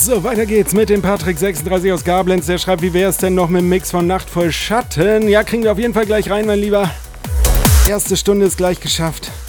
So, weiter geht's mit dem Patrick36 aus Gablenz. Der schreibt, wie wär's denn noch mit dem Mix von Nacht voll Schatten? Ja, kriegen wir auf jeden Fall gleich rein, mein Lieber. Erste Stunde ist gleich geschafft.